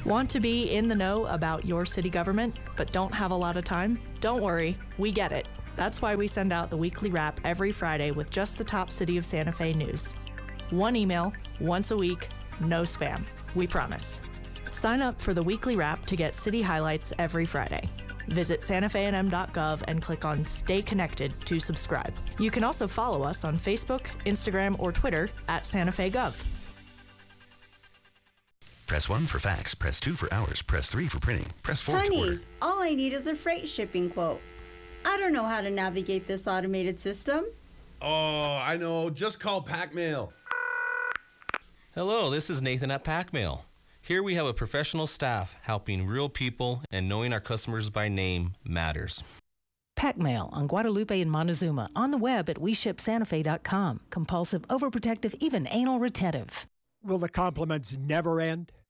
Want to be in the know about your city government, but don't have a lot of time? Don't worry, we get it. That's why we send out the weekly wrap every Friday with just the top City of Santa Fe news. One email, once a week, no spam. We promise. Sign up for the weekly wrap to get city highlights every Friday. Visit santafenm.gov and click on Stay Connected to subscribe. You can also follow us on Facebook, Instagram, or Twitter at Santa Fe Gov. Press 1 for fax, press 2 for hours, press 3 for printing, press 4 to order. Honey, all I need is a freight shipping quote. I don't know how to navigate this automated system. Oh, I know. Just call PackMail. Hello, this is Nathan at PackMail. Here we have a professional staff helping real people, and knowing our customers by name matters. PackMail on Guadalupe and Montezuma. On the web at WeShipSantaFe.com. Compulsive, overprotective, even anal retentive. Will the compliments never end?